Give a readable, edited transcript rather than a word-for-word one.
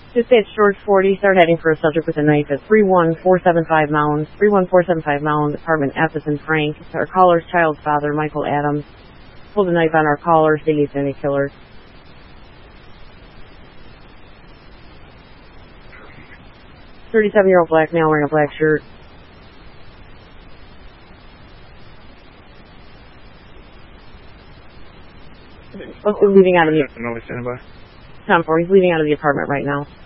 Dispatch George 40, start heading for a subject with a knife at 31475 Mounds, 31475 Mounds, apartment Epperson Frank. Our caller's child's father, Michael Adams, pulled a knife on our caller, stating he's been a killer. 37-year-old black male wearing a black shirt. Leaving out of the... Standing by. Tom 4, he's leaving out of the apartment right now.